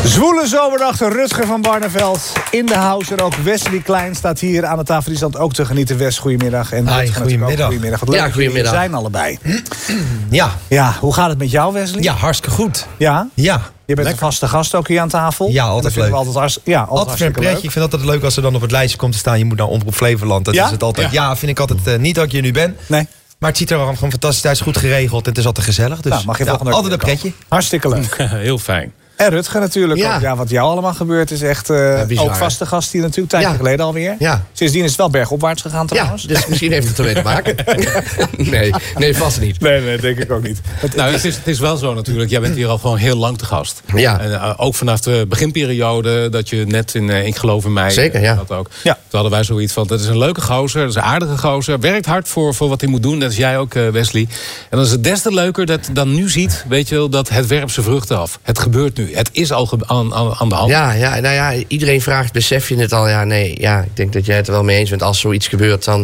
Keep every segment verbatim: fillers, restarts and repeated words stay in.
Zwoele zomerdag, Rutger van Barneveld in de house. En ook Wesley Klein staat hier aan de tafel. Die staat ook te genieten. Wes, goedemiddag. En Hi, goedemiddag. goedemiddag. Wat leuk ja, goedemiddag. Dat zijn allebei. Ja. Ja, hoe gaat het met jou, Wesley? Ja, hartstikke goed. Ja? Ja. Je bent Lekker. een vaste gast ook hier aan tafel. Ja, altijd leuk. Altijd, als, ja, altijd, Altijd weer een pretje. leuk. Ik vind het altijd leuk als er dan op het lijstje komt te staan. Je moet naar Omroep Flevoland. Dat Ja? is het altijd. Ja, Ja. vind ik altijd uh, niet dat ik hier nu ben. Nee. Maar het ziet er gewoon fantastisch uit. Goed geregeld. En het is altijd gezellig. Dus Nou, mag je ja, volgende altijd een keer pretje. Hartstikke leuk. Heel fijn. En Rutger natuurlijk Ja. ook. Ja, wat jou allemaal gebeurt is echt uh, bizar, ook vaste gast hier natuurlijk. Tijd Ja. geleden alweer. Ja. Sindsdien is het wel bergopwaarts gegaan Ja, trouwens. dus misschien heeft het ermee te maken. nee, nee, vast niet. Nee, nee, denk ik ook niet. Het, Nou, het is, het is wel zo natuurlijk. Jij bent hier al gewoon heel lang te gast. Ja. En, uh, ook vanaf de beginperiode dat je net in uh, Ik geloof in mij. Zeker, ja. Dat ook. Ja. Toen hadden wij zoiets van, dat is een leuke gozer. Dat is een aardige gozer. Werkt hard voor, voor wat hij moet doen. Dat is jij ook, uh, Wesley. En dan is het des te leuker dat je dan nu ziet, weet je wel, dat het werpt zijn vruchten af. Het gebeurt nu. Het is al ge- aan, aan, aan de hand. Ja, ja, nou ja, iedereen vraagt, besef je het al? Ja, nee, ja, ik denk dat jij het er wel mee eens bent. Als zoiets gebeurt, dan...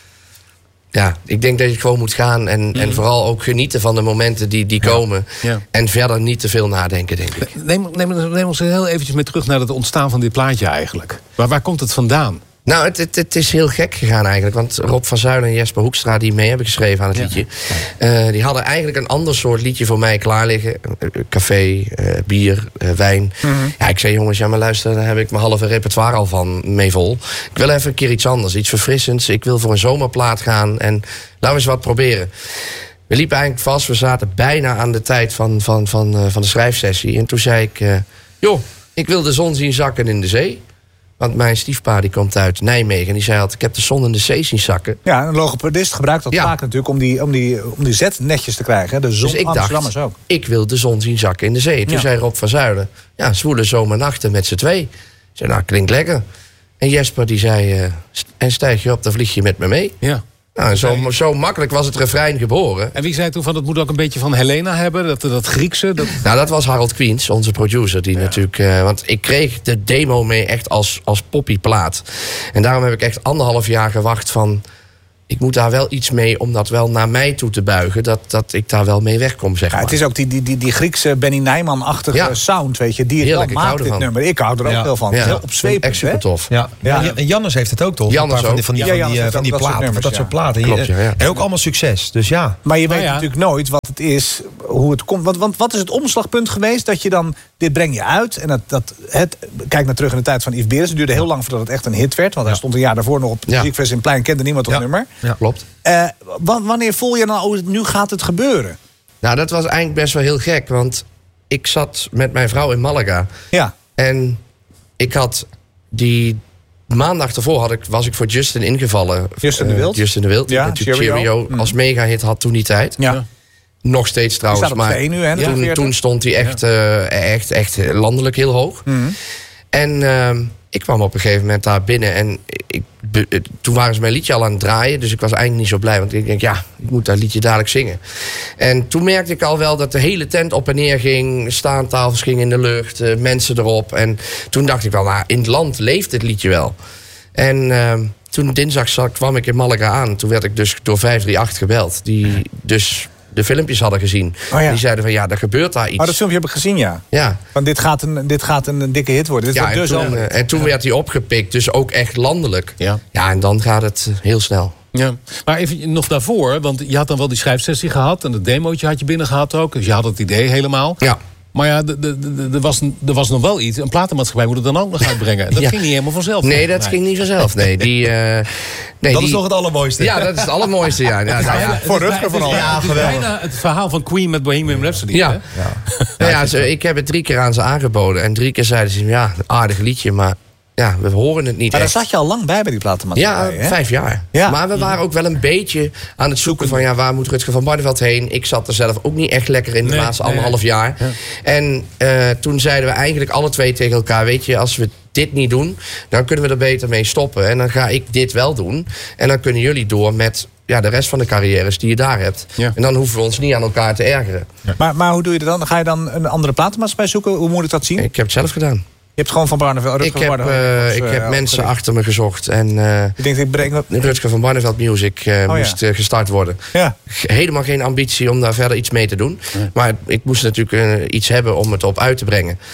Ja, ik denk dat je gewoon moet gaan en, Mhm. en vooral ook genieten van de momenten die, die komen. Ja. En verder niet te veel nadenken, denk ik. Neem, neem, neem ons heel eventjes mee terug naar het ontstaan van dit plaatje eigenlijk. Waar, waar komt het vandaan? Nou, het, het, het is heel gek gegaan eigenlijk. Want Rob van Zuilen en Jesper Hoekstra, die mee hebben geschreven aan het Ja. liedje... Uh, die hadden eigenlijk een ander soort liedje voor mij klaar liggen. Uh, café, uh, bier, uh, wijn. Mm-hmm. Ja, ik zei, jongens, ja maar luister, daar heb ik mijn halve repertoire al van mee vol. Ik wil even een keer iets anders, iets verfrissends. Ik wil voor een zomerplaat gaan en laten we eens wat proberen. We liepen eigenlijk vast, we zaten bijna aan de tijd van, van, van, uh, van de schrijfsessie. En toen zei ik, uh, joh, ik wil de zon zien zakken in de zee. Want mijn stiefpa die komt uit Nijmegen en die zei altijd, ik heb de zon in de zee zien zakken. Ja, een logopedist gebruikt dat Ja. vaak natuurlijk om die, om, die, om die zet netjes te krijgen. Hè. De zon Dus ik Amsterdammers dacht, ook. ik wil de zon zien zakken in de zee. Toen Ja. zei Rob van Zuilen, ja, zwoele zomernachten met z'n twee. Ik zei, nou, klinkt lekker. En Jesper die zei, uh, st- en stijg je op, dan vlieg je met me mee. Ja. Nou, en zo, zo makkelijk was het refrein geboren. En wie zei toen van, het moet ook een beetje van Helena hebben? Dat, dat Griekse? Dat... Nou, dat was Harold Queens, onze producer. Die natuurlijk, uh, want ik kreeg de demo mee echt als, als poppyplaat. En daarom heb ik echt anderhalf jaar gewacht van... ik moet daar wel iets mee om dat wel naar mij toe te buigen. Dat, dat ik daar wel mee wegkom, zeg Ja, maar. het is ook die, die, die, die Griekse Benny Nijman-achtige Ja. sound, weet je. Die het Heerlijk, wel ik maakt, hou dit ervan. nummer. Ik hou er ook Ja. wel van. Ja. Heel opzwepend, Echt super hè? tof. Ja. Ja. Ja. En Jannes heeft het ook toch? Jannes een paar van die, ook. van die, Ja, van Jannes die, heeft van die ook dat soort platen. Van dat nummers, soort platen. Klopt, ja, ja. En ook allemaal succes. Dus ja. Maar je weet Nou ja. natuurlijk nooit wat het is, hoe het komt. Want, want wat is het omslagpunt geweest dat je dan... dit breng je uit en dat, dat het... Kijk naar terug in de tijd van Yves Berends. Het duurde heel lang voordat het echt een hit werd. Want hij stond een jaar daarvoor nog op het Ja. muziekfest in Plein. Kende niemand dat Ja. nummer. Ja. Klopt. Uh, wa- wanneer voel je dan, oh, nu gaat het gebeuren? Nou, dat was eigenlijk best wel heel gek. Want ik zat met mijn vrouw in Malaga. Ja. En ik had die maandag ervoor had ik, was ik voor Justin ingevallen. Justin de Uh, Wild? Justin de Wild. Ja, die natuurlijk Cheerio. Cheerio Mm. als mega-hit had toen die tijd. Ja. Nog steeds Die trouwens. staat op Maar twee nu, hè? toen, toen stond hij echt, uh, echt, echt landelijk heel hoog. Mhm. En uh, ik kwam op een gegeven moment daar binnen. En ik, be, uh, toen waren ze mijn liedje al aan het draaien. Dus ik was eigenlijk niet zo blij. Want ik denk, ja, ik moet dat liedje dadelijk zingen. En toen merkte ik al wel dat de hele tent op en neer ging. Staantafels gingen in de lucht. Uh, mensen erop. En toen dacht ik wel, nou, in het land leeft dit liedje wel. En uh, toen dinsdag zat, kwam ik in Malaga aan. Toen werd ik dus door vijf drie acht gebeld. Die dus de filmpjes hadden gezien. Oh ja. Die zeiden van, ja, er gebeurt daar iets. Oh, dat filmpje heb ik gezien, ja. Ja. Want dit gaat een, dit gaat een, een dikke hit worden. Dit Ja, wordt en dus toen, al... uh, en toen werd hij opgepikt, dus ook echt landelijk. Ja. Ja, en dan gaat het uh, heel snel. Ja. Maar even nog daarvoor, want je had dan wel die schrijfsessie gehad... en het demootje had je binnen gehad ook, dus je had het idee helemaal. Ja. Maar ja, de- de- de- er was, er was nog wel iets. Een platenmaatschappij moet het dan ook nog uitbrengen. Dat Ja. ging niet helemaal vanzelf. Nee, dat volgens mij. ging niet vanzelf. Nee, die, uh, nee, Dat die, is toch het allermooiste. Ja, dat is het allermooiste. Ja. Ja, nou ja. Voor Rutger vooral. Ja, Ja, het is geweldig. bijna het verhaal van Queen met Bohemian Rhapsody. Ja. hè? Nou ja, ze, ik heb het drie keer aan ze aangeboden. En drie keer zeiden ze, ja, een aardig liedje, maar ja, we horen het niet Maar daar echt. zat je al lang bij bij die platenmaatschappij, Ja, hè? vijf jaar. Ja. Maar we waren ook wel een beetje aan het zoeken van... ja, waar moet Rutger van Barneveld heen? Ik zat er zelf ook niet echt lekker in de Nee, laatste nee. anderhalf jaar. Ja. En uh, toen zeiden we eigenlijk alle twee tegen elkaar... weet je, als we dit niet doen, dan kunnen we er beter mee stoppen. En dan ga ik dit wel doen. En dan kunnen jullie door met... ja, de rest van de carrières die je daar hebt. Ja. En dan hoeven we ons niet aan elkaar te ergeren. Maar, maar hoe doe je dat dan? Ga je dan een andere platenmaatschappij zoeken? Hoe moet ik dat zien? Ik heb het zelf gedaan. Je hebt gewoon van Barneveld... Ik heb, uh, ik heb mensen achter me gezocht. En uh, Ik denk, ik breng wat... Rutger van Barneveld Music uh, Oh, ja. moest uh, gestart worden. Ja. Helemaal geen ambitie om daar verder iets mee te doen. Nee. Maar ik moest natuurlijk uh, iets hebben om het op uit te brengen. Ja.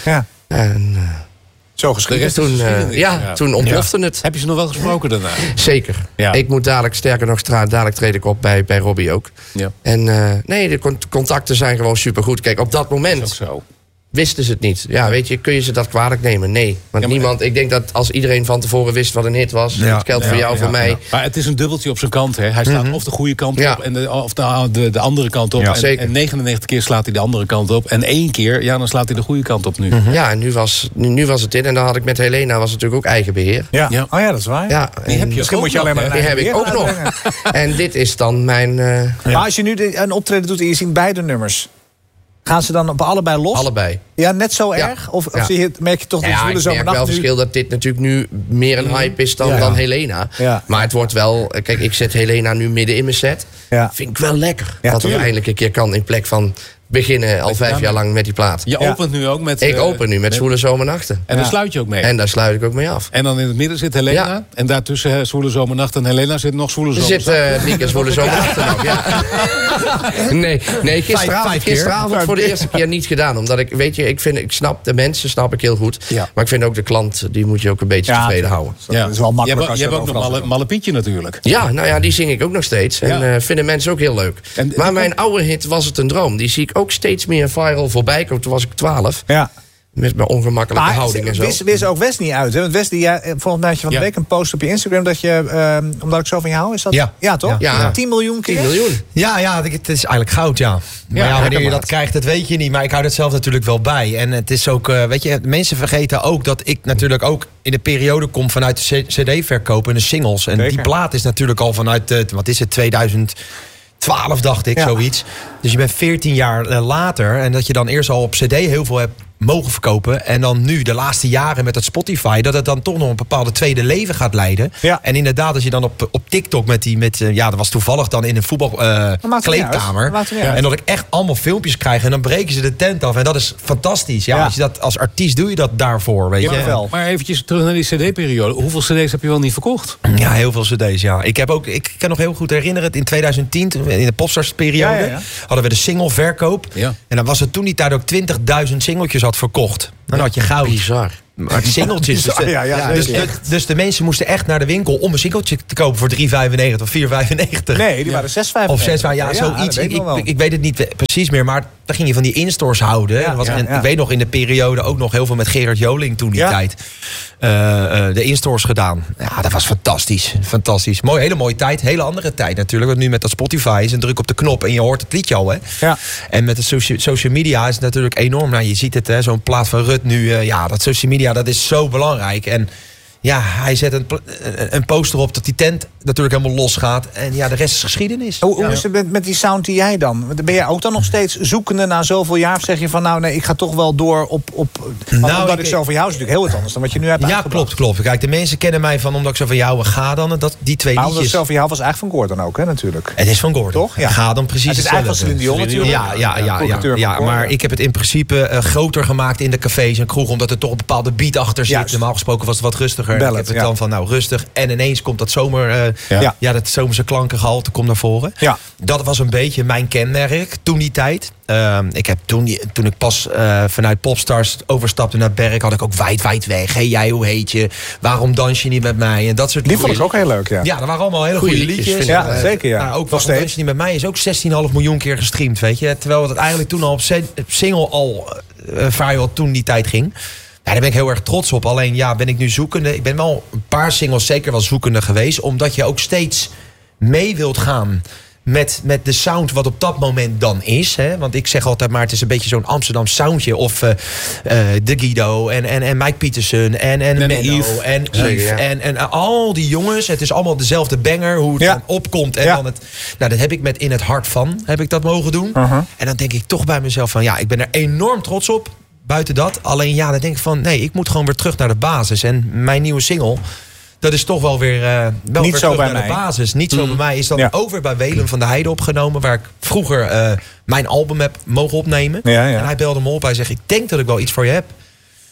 En... Uh, Zo geschreven. Toen, uh, ja, ja, toen ontplofte ja. het. Heb je ze nog wel gesproken daarna? Zeker. Ja. Ik moet dadelijk, sterker nog, stra- dadelijk treed ik op bij, bij Robbie ook. Ja. En uh, nee, de con- contacten zijn gewoon supergoed. Kijk, op dat moment... Dat is ook zo. Wisten ze het niet. Ja, weet je, kun je ze dat kwalijk nemen? Nee. Want ja, niemand, ik denk dat als iedereen van tevoren wist wat een hit was... Ja. Het geldt ja, voor jou, ja, voor ja, mij. Ja. Maar het is een dubbeltje op zijn kant, hè. Hij staat mm-hmm. of de goede kant ja. op en de, of de, de, de andere kant op. Ja, en, en negenennegentig keer slaat hij de andere kant op. En één keer, ja, dan slaat hij de goede kant op nu. Mm-hmm. Ja, en nu was, nu, nu was het in. En dan had ik met Helena, was natuurlijk ook eigen beheer. Ja. Ja. Oh ja, dat is waar. Ja, die heb je misschien moet je alleen maar Die heb ik ook nog. En dit is dan mijn... Uh, ja. Maar als je nu de, een optreden doet en je ziet beide nummers... Gaan ze dan op allebei los? Allebei. Ja, net zo ja. erg? Of, of ja. zie je, merk je toch dat ja, Zwoele Zomernacht... Ik merk wel verschil dat dit natuurlijk nu meer een hype is dan, ja. dan Helena. Ja. Maar het wordt wel... Kijk, ik zet Helena nu midden in mijn set. Ja. Vind ik wel lekker. Ja, dat het eindelijk een keer kan in plek van... beginnen al vijf jaar lang met die plaat. Je opent ja. nu ook met... Ik uh, open nu met, met Zwoele Zomernachten. En ja. daar sluit je ook mee. En daar sluit ik ook mee af. En dan in het midden zit Helena. Ja. En daartussen uh, Zwoele Zomernacht en Helena zit nog Zwoele Zomernacht. Er zit uh, Nieke Zwoele Zomernachten nog, ja. Nee, nee gisteravond, gisteravond voor de eerste keer niet gedaan. Omdat ik, weet je, ik, vind, ik snap de mensen, snap ik heel goed. Ja. Maar ik vind ook de klant, die moet je ook een beetje ja, tevreden houden. Ja. Dat is wel makkelijk. Je hebt, je hebt ook nog Malle, Malle Pietje natuurlijk. Ja, nou ja, die zing ik ook nog steeds. En ja. uh, vinden mensen ook heel leuk. En, maar mijn oude hit Was het een droom. Die zie ik ook steeds meer viral voorbij komen. Toen was ik twaalf. Ja. Met mijn ongemakkelijke maar, houding en zo. Wist, wist ook Wes niet uit. Hè? Want Wes, die, ja, volgens mij had je van de ja. week een post op je Instagram... dat je, uh, omdat ik zo van je hou, is dat? Ja, ja toch? Ja. Ja. tien miljoen keer? tien miljoen. Ja, ja, het is eigenlijk goud, ja. Maar ja, ja wanneer je dat krijgt, dat weet je niet. Maar ik hou dat zelf natuurlijk wel bij. En het is ook, uh, weet je, mensen vergeten ook... dat ik natuurlijk ook in de periode kom vanuit de cd-verkoop en de singles. En Zeker. Die plaat is natuurlijk al vanuit, uh, wat is het, tweeduizend twaalf dacht ik, ja. zoiets. Dus je bent veertien jaar uh, later... en dat je dan eerst al op cd heel veel hebt mogen verkopen... en dan nu, de laatste jaren met het Spotify... dat het dan toch nog een bepaalde tweede leven gaat leiden. Ja. En inderdaad, als je dan op, op TikTok met die... met uh, ja, dat was toevallig dan in een voetbalkleedkamer... Uh, en dat ik echt allemaal filmpjes krijg... en dan breken ze de tent af. En dat is fantastisch. Ja, ja. Als, je dat, als artiest doe je dat daarvoor, weet ja, je. Wel. Maar eventjes terug naar die cd-periode. Hoeveel cd's heb je wel niet verkocht? Ja, heel veel cd's, ja. Ik, heb ook, ik kan nog heel goed herinneren... in tweeduizend tien, in de Popstars-periode... Ja, ja, ja. hadden we de single-verkoop. Ja. En dan was het toen die tijd ook twintigduizend singeltjes had verkocht. Dan had je goud. Bizar. Maar singeltjes. Dus de, ja, ja, ja, dus, de, dus de mensen moesten echt naar de winkel om een singeltje te kopen voor drie vijfennegentig of vier vijfennegentig. Nee, die ja. waren zes vijfennegentig. Of zes, ja, ja zoiets. Ik, ik, ik, ik weet het niet precies meer, maar dan ging je van die instores houden. Ja, was, ja, en ja. Ik weet nog in de periode ook nog heel veel met Gerard Joling toen die ja. tijd. Uh, uh, de instores gedaan. Ja, dat was fantastisch. Fantastisch. Mooi, hele mooie tijd. Hele andere tijd natuurlijk. Want nu met dat Spotify is een druk op de knop en je hoort het liedje al. Hè? Ja. En met de socia- social media is het natuurlijk enorm. Nou, je ziet het, hè, zo'n plaat van Rut nu. Uh, ja, dat social media, dat is zo belangrijk. En ja, hij zet een, een poster op dat die tent natuurlijk helemaal losgaat. En ja, de rest is geschiedenis. Hoe, hoe ja. is het met, met die sound die jij dan? Ben jij ook dan nog steeds zoekende na zoveel jaar? Of zeg je van nou nee, ik ga toch wel door op... op nou, omdat ik, ik zo van jou is natuurlijk heel wat anders dan wat je nu hebt ja, uitgebracht. Ja, klopt, klopt. Kijk, de mensen kennen mij van omdat ik zo van jou ga dan. Dat, die twee maar liedjes. Omdat zo van jou was eigenlijk van Gordon ook, hè, natuurlijk. Het is van Gordon. Toch? Ja. Ga dan precies het is eigenlijk van Celine Dion natuurlijk. Ja, ja, ja, ja, ja, ja, maar ik heb het in principe uh, groter gemaakt in de cafés en kroegen. Omdat er toch een bepaalde beat achter zit. Juist. Normaal gesproken was het wat rustiger. Ballad, ik heb het ja. dan van nou rustig. En ineens komt dat zomer, uh, ja. ja, dat zomerse klankengehalte komt naar voren. Ja. Dat was een beetje mijn kenmerk toen die tijd. Uh, ik heb toen, toen ik pas uh, vanuit Popstars overstapte naar Berk, had ik ook wijd, wijd weg. Hey jij, hoe heet je? Waarom dans je niet met mij? En dat soort die vond ik ook heel leuk, ja. Ja, dat waren allemaal hele goede liedjes. liedjes. Ja, uh, zeker, ja. Nou, ook Waarom dans je niet met mij is ook zestien komma vijf miljoen keer gestreamd, weet je. Terwijl het eigenlijk toen al op single al uh, viral toen die tijd ging. Ja, daar ben ik heel erg trots op. Alleen ja, ben ik nu zoekende. Ik ben wel een paar singles zeker wel zoekende geweest. Omdat je ook steeds mee wilt gaan met, met de sound wat op dat moment dan is. Hè? Want ik zeg altijd maar, het is een beetje zo'n Amsterdam soundje. Of uh, uh, de Guido en, en, en Mike Pietersen en, en, en Menno Yves. En, Yves, ja. en, en al die jongens. Het is allemaal dezelfde banger. Hoe het ja. dan opkomt. En ja. dan het, nou, dat heb ik met In het Hart van. Heb ik dat mogen doen. Uh-huh. En dan denk ik toch bij mezelf van ja, ik ben er enorm trots op. Buiten dat. Alleen ja, dan denk ik van nee, ik moet gewoon weer terug naar de basis. En mijn nieuwe single, dat is toch wel weer, uh, wel Niet weer zo terug bij naar mij. de basis. Niet zo mm. bij mij. Is dan ja. over bij Willem van der Heijden opgenomen. Waar ik vroeger uh, mijn album heb mogen opnemen. Ja, ja. En hij belde me op. Hij zegt, ik denk dat ik wel iets voor je heb.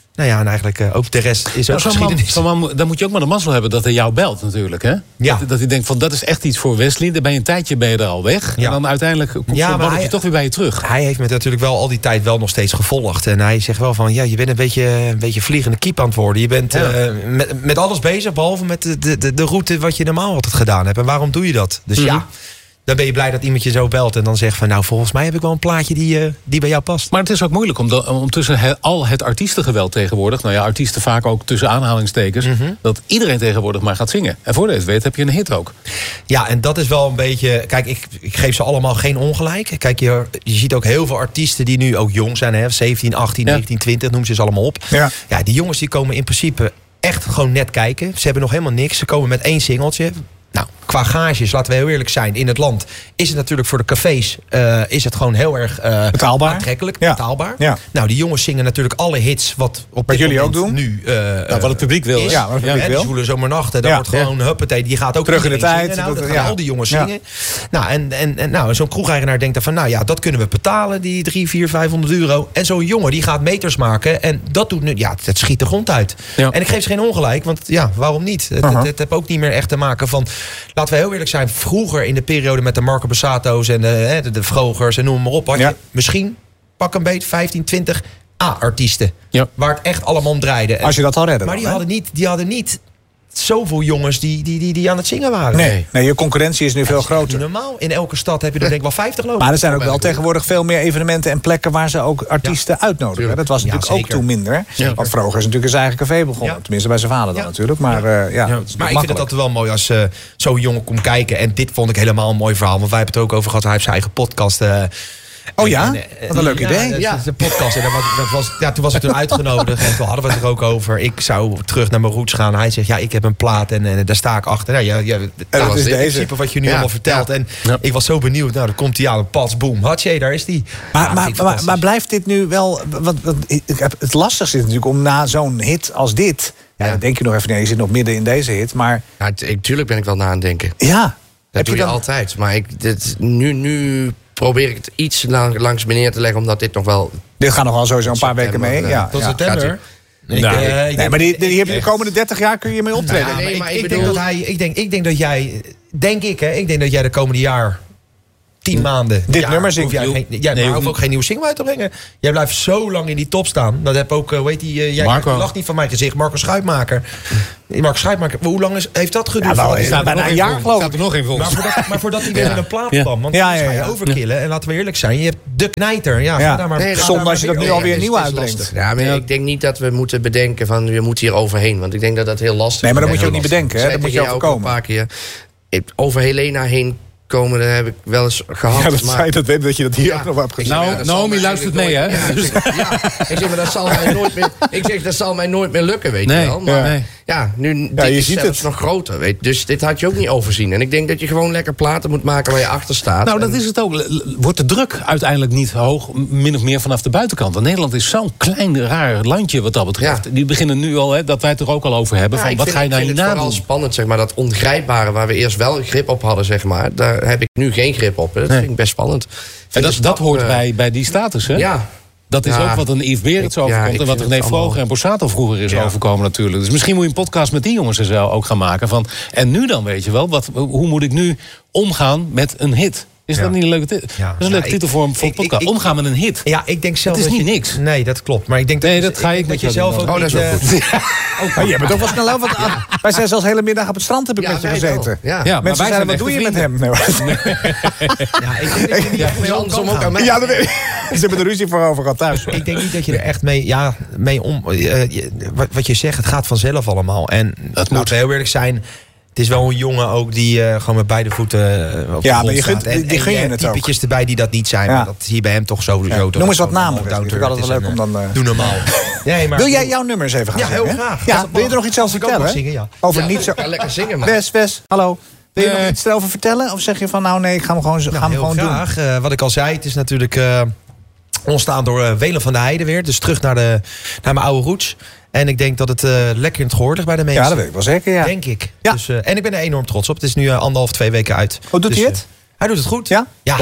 Nou ja, en eigenlijk uh, ook de rest is ook nou, zo'n geschiedenis. Man, zo'n man, dan moet je ook maar de mazzel hebben dat hij jou belt natuurlijk. Hè? Ja. Dat, dat hij denkt van dat is echt iets voor Wesley. Dan ben je een tijdje ben je er al weg. Ja. En dan uiteindelijk komt Ja, zo'n maar balletje hij- toch weer bij je terug. Hij heeft me natuurlijk wel al die tijd wel nog steeds gevolgd. En hij zegt wel van, ja, je bent een beetje, een beetje vliegende kiep aan het worden. Je bent Ja. uh, met, met alles bezig, behalve met de, de, de, de route wat je normaal altijd gedaan hebt. En waarom doe je dat? Dus Mm-hmm. ja, dan ben je blij dat iemand je zo belt en dan zegt van, nou, volgens mij heb ik wel een plaatje die, uh, die bij jou past. Maar het is ook moeilijk om, de, om tussen he- al het artiestengeweld tegenwoordig... nou ja, artiesten vaak ook tussen aanhalingstekens... Mhm. dat iedereen tegenwoordig maar gaat zingen. En voor je het weet heb je een hit ook. Ja, en dat is wel een beetje... Kijk, ik, ik geef ze allemaal geen ongelijk. Kijk, je, je ziet ook heel veel artiesten die nu ook jong zijn. Hè, zeventien, achttien, Ja. negentien, twintig, noem ze eens allemaal op. Ja. Ja, die jongens die komen in principe echt gewoon net kijken. Ze hebben nog helemaal niks. Ze komen met één singeltje. Nou, qua gages, laten we heel eerlijk zijn, in het land is het natuurlijk voor de cafés uh, is het gewoon heel erg uh, Betaalbaar. aantrekkelijk, Ja. betaalbaar. Ja. Nou, die jongens zingen natuurlijk alle hits wat op Wat dit jullie moment ook doen. nu uh, Nou, wat het publiek wil. is. Ja, wat het publiek Hè, wil. Die Zwoele Zomernachten, dat Ja. wordt gewoon huppatee, die gaat ook Terug in de iedereen tijd, zingen. Nou, dat- dat gaan ja. al die jongens Ja. zingen. Nou, en, en, en nou, zo'n kroegeigenaar denkt dan van, nou ja, dat kunnen we betalen, die drie, vier, vijfhonderd euro. En zo'n jongen die gaat meters maken en dat doet nu, ja, het schiet de grond uit. Ja. En ik geef ze geen ongelijk, want ja, waarom niet? Het, Aha. het, het heeft ook niet meer echt te maken van, laten we heel eerlijk zijn, vroeger in de periode met de Marco Bassato's en de, de, de Vrogers en noem maar op, had Ja. je misschien, pak een beet, vijftien, twintig A-artiesten. Ja. Waar het echt allemaal om draaide. En- Als je dat al redden. maar dan, die hè? hadden niet, die hadden niet zoveel jongens die, die, die, die aan het zingen waren. Nee, nee, je concurrentie is nu veel Dat is niet groter. normaal. In elke stad heb je er denk ik wel vijftig lopen. Maar er zijn ook wel tegenwoordig veel meer evenementen en plekken waar ze ook artiesten uitnodigen. Dat was Ja, natuurlijk ook zeker. toen minder. Zeker. Want Vroger is natuurlijk zijn eigen café begonnen. Ja. Tenminste bij zijn vader dan Ja. natuurlijk. Maar ja, ja, Ja, het is maar ik vind het makkelijk. altijd wel mooi als uh, zo'n jongen komt kijken. En dit vond ik helemaal een mooi verhaal. Want wij hebben het er ook over gehad. Hij heeft zijn eigen podcast. Uh, Oh ja? En, uh, Wat een leuk ja, idee. Dat is Ja. een podcast. En dat was, dat was, ja, toen was ik toen uitgenodigd. En toen hadden we het er ook over. Ik zou terug naar mijn roots gaan. Hij zegt, ja, ik heb een plaat. En, en daar sta ik achter. Nou, ja, ja, dat was is in deze. principe wat je nu Ja. allemaal vertelt. Ja. En Ja. ik was zo benieuwd. Nou, dan komt hij aan. Pas, boom. Hatsje, daar is die. Maar, Ja, vind maar, ik maar, fantastisch. maar blijft dit nu wel... Want, want ik heb, het lastigste is natuurlijk om na zo'n hit als dit... Ja, Ja. dan denk je nog even, nee, je zit nog midden in deze hit. Maar Ja, t- ik, tuurlijk ben ik wel na aan het denken. ja... Dat heb doe je dan- altijd. Maar ik, dit, nu, nu probeer ik het iets lang, langs me neer te leggen, omdat dit nog wel... Dit gaat nog wel sowieso een paar weken September, mee. eh, Ja, Tot ja. september. Ik, Nou, eh, ik Nee, denk- maar die, die heb je de komende dertig jaar kun je mee optreden. Ja, Nee, maar ik, maar ik ik denk bedoel- dat hij, ik denk, ik denk dat jij, denk ik, hè, ik denk dat jij de komende jaar tien maanden. Dit jaar, nummer zingt hoef jij je. geen, jij Nee, maar hoef- hoeft ook geen nieuwe single uit te brengen. Jij blijft zo lang in die top staan. Dat heb ook, uh, hoe heet die, uh, jij Marco. lacht niet van mijn gezicht, Marco Schuitmaker. Marco Schuitmaker, hoe lang is, heeft dat geduurd? Ja, wel, Voordat is hij- dat bijna een jaar geloof Staat ik. er nog in maar volgens. voordat, maar voordat hij weer met een plaat Ja. kwam. Want Ja, ja, ja, ga je ja. overkillen. En laten we eerlijk zijn, je hebt de knijter. Ja, ga Ja. daar maar, Nee, ga zonde daar maar als je dat weer nu op. alweer het is- nieuw het is uitbrengt. lastig. Ja, maar Ja. ik denk niet dat we moeten bedenken van je moet hier overheen. Want ik denk dat dat heel lastig Nee, maar dat is. moet je ook niet Heel bedenken, hè. lastig. Dat moet je Zei tegen jou ook overkomen. een paar keer. Ik- Over Helena heen komen, dat heb ik wel eens gehad. Ja, dat maar- zei je dat weet dat je dat hier Ja. ook nog hebt Ik gezien. zeg, Nou, ja, dat zal Naomi mij luistert eigenlijk mee, hè? nooit- Ja, ik zeg, ja, ik zeg, maar dat zal mij nooit meer... Ik zeg, dat zal mij nooit meer lukken, weet Nee, je wel. Maar nee. ja, nu Ja, dit je is ziet zelfs het. nog groter, weet je. Dus dit had je ook niet overzien. En ik denk dat je gewoon lekker platen moet maken waar je achter staat. Nou, dat En- is het ook. L- Wordt de druk uiteindelijk niet hoog, min of meer vanaf de buitenkant? Want Nederland is zo'n klein, raar landje wat dat betreft. Ja. Die beginnen nu al, hè, dat wij het er ook al over hebben. Ja, van, ik wat vind- ga je ik nou vind hierna het vooral doen? spannend, zeg maar, dat ongrijpbare waar we eerst wel grip op hadden, zeg maar. Daar heb ik nu geen grip op. Dat Nee. vind ik best spannend. En Vind dat, de dat stap, hoort eh, bij, bij die status, hè? Ja. Dat is Ja. ook wat een Yves Berends Ik- ja, overkomt. ik en wat vind René het allemaal- Vroger en Borsato vroeger is Ja. overkomen natuurlijk. Dus misschien moet je een podcast met die jongens er zo ook gaan maken. Van, en nu dan, weet je wel, wat, hoe moet ik nu omgaan met een hit? Is Ja. dat niet een leuke titel? Ja. Dat is een Ja, leuke ik- titel voor, voor een ik- podcast. ik- Omgaan met een hit. Ja, ik denk zelf Het is dat niet je- niks. Nee, dat klopt. Maar ik denk dat Nee, je- dat ga ik ik denk met dat je jou zelf doen ook dan. niet... Oh, dat is wel eh, goed. Oh, je bent ook wel snel over. Wij zijn zelfs hele middag op het strand heb ik Ja, met je wij wel. gezeten. Ja. Ja, maar Mensen wij zeiden, zijn wat doe je echte met hem? Nee, hoor. Ja, ik denk dat je niet echt mee om Andersom kan ook gaan. aan mij. Ja, dat weet ik. Ze hebben er ruzie voor over gehad thuis. Ik denk niet dat je er echt mee, ja, mee om... eh, je- wat, wat je zegt, het gaat vanzelf allemaal. En laten moet. we heel eerlijk zijn... Het is wel een jongen ook die eh, gewoon met beide voeten eh, op de Ja, grond maar je staat. gunt- die- die en, gun je en het typetjes erbij die dat niet zijn. Ja. Maar dat zie je bij hem toch sowieso. Ja. toch Noem eens wat gewoon namen, allemaal Wesley. down Vind ik to altijd earth wel is leuk en, om dan, eh, eh, Doe normaal. Nee, maar Wil jij bedoel- jouw nummers even gaan Ja, zingen? heel hè? graag. Als Ja, het wil je er nog mag. iets over Als ik ook mag vertellen? zingen, ja. Over Ja, niet zo... ja, lekker zingen, man. Wes, Wes, hallo. Wil je nog Eh, iets erover vertellen? Of zeg je van, nou nee, ik ga hem gewoon, Nou, ga hem heel gewoon doen? graag. Eh, wat ik al zei, het is natuurlijk eh, ontstaan door uh, Welen van de Heide weer. Dus terug naar, de, naar mijn oude roots. En ik denk dat het uh, lekker in het gehoor ligt bij de mensen. Ja, dat weet ik wel zeker, ja. Denk ik. Ja. Dus, uh, en ik ben er enorm trots op. Het is nu uh, anderhalf, twee weken uit. Hoe doet Dus, hij uh, het? hij doet het goed. Ja? Ja. Top.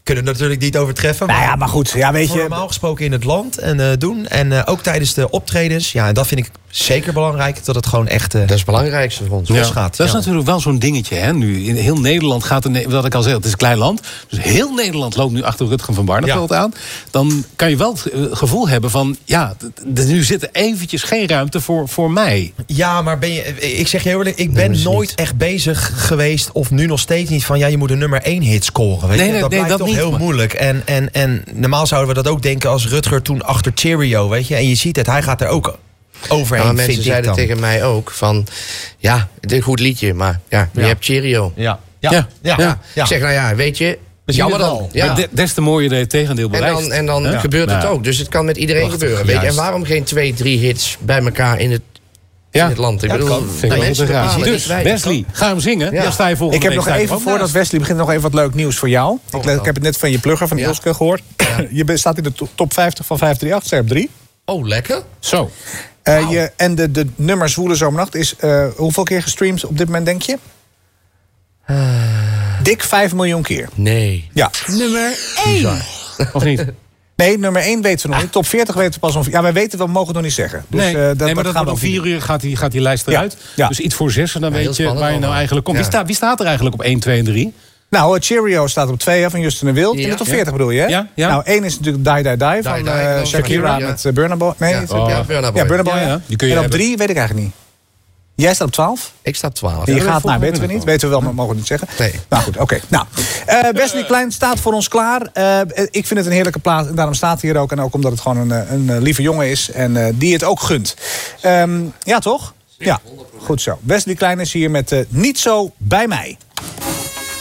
kunnen natuurlijk niet overtreffen. Nou ja, maar goed, ja, weet voor je... normaal gesproken in het land en uh, doen. En uh, ook tijdens de optredens. Ja, en dat vind ik zeker belangrijk. Dat het gewoon echt uh, dat is het belangrijkste voor ons. Ja. gaat. Dat is ja. natuurlijk wel zo'n dingetje. Hè? Nu, in heel Nederland gaat het, wat ik al zei, het is een klein land. Dus heel Nederland loopt nu achter Rutger van Barneveld ja. aan. Dan kan je wel het gevoel hebben van... ja, nu zit er eventjes geen ruimte voor, voor mij. Ja, maar ben je, ik zeg je heel eerlijk, ik ben nee, nooit niet. echt bezig geweest... of nu nog steeds niet van... ja, je moet een nummer één hit scoren. Weet nee, je? nee, dat nee, blijft dat toch niet, heel maar. moeilijk. En, en, en normaal zouden we dat ook denken als Rutger toen achter Cheerio, weet je. En je ziet het, hij gaat er ook overheen, ja, mensen vind zeiden ik dan. tegen mij ook van... ja, het is een goed liedje, maar ja, je ja. hebt Cheerio. Ja. Ja. Ja. Ja. Ja. Ja. Ik zeg, nou ja, weet je... Jammer dan. Ja. De, des te mooier dat je het tegendeel En bewijst. dan, en dan ja. gebeurt het nou. ook. Dus het kan met iedereen Prachtig, gebeuren. Weet je? En juist. waarom geen twee, drie hits bij elkaar in het, Ja. in het land? Ik Ja, bedoel, kan. Vind ik wel mensen te graag. bepalen, Dus niet wij. Wesley, ga hem zingen. Ja. Dan sta je volgende Ik heb week nog sta je even, er ook voordat naast. Wesley begint, nog even wat leuk nieuws voor jou. Oh, ik, le- ik heb het net van je plugger van Ja. Ilske gehoord. Ja. Je bent- staat in de to- top vijftig van vijf drie acht, sta je op drie. Oh, lekker. Zo. Uh, Wow. je, en de, de nummer Zwoele Zomernacht is uh, hoeveel keer gestreamd op dit moment, denk je? Uh. Dik vijf miljoen keer. Nee. Ja. Nummer één. Of niet? Nee, nummer één weten we nog niet. Top veertig weten we pas om... Ja, wij weten wel, we mogen het nog niet zeggen. Dus, Nee, uh, dat, nee, maar dat dat gaan wordt we om ook vier uur gaat die, gaat die lijst eruit. Ja. Ja. Dus iets voor zessen, dan Ja, weet heel je spannend waar je nou allemaal. eigenlijk komt. Ja. Wie, staat, wie staat er eigenlijk op één, twee en drie? Nou, Cheerio staat op twee van Justin de Wild. Ja. In de top Ja. veertig bedoel je, hè? Ja, ja. Nou, één is natuurlijk Die Die Die van Die Die, uh, dan Shakira Shakira, met uh, Burna Boy. Nee, Ja. het- Oh. Ja, Burna Boy. ja, Burna Boy. Ja, ja. Die kun je en op hebben. drie weet ik eigenlijk niet. Jij staat op twaalf? Ik sta twaalf. En je Ja, gaat dat naar, volgende weten we week niet. nog Weten we wel, maar mogen we niet zeggen. Nee. Nou goed, oké. Nou, uh, Wesley Klein staat voor ons klaar. Uh, ik vind het een heerlijke plaat. En daarom staat hij hier ook. En ook omdat het gewoon een, een, een lieve jongen is. En uh, die het ook gunt. Um, ja, toch? Ja, goed zo. Wesley Klein is hier met uh, Niet Zo Bij Mij.